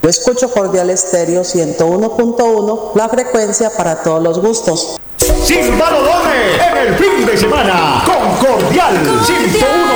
Yo escucho Cordial Estéreo 101.1, la frecuencia para todos los gustos. Sin doble en el fin de semana con Cordial 101.